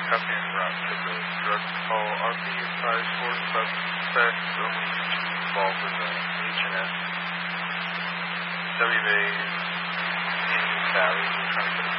Copy and route to the drug call. RP advised 4 suspects, only 2 involved in the H&S. WA in Valley, we're trying to get a